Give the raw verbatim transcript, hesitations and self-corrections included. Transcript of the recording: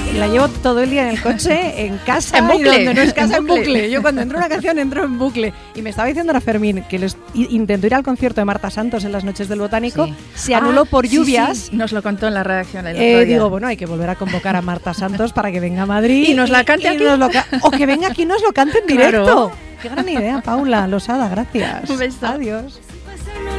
La llevo todo el día en el coche, en casa, en bucle. Y donde no es casa, en bucle. en bucle. Yo cuando entro una canción entro en bucle. Y me estaba diciendo ahora Fermín que les intentó ir al concierto de Marta Santos en las noches del Botánico, sí. se anuló ah, por sí, lluvias. Sí. Nos lo contó en la redacción el eh, otro día. Digo, bueno, hay que volver a convocar a Marta Santos para que venga a Madrid y nos la cante y, aquí. Y nos lo ca- o que venga aquí y nos lo cante en directo. Claro. Qué gran idea, Paula Losada, gracias. Un beso. Adiós.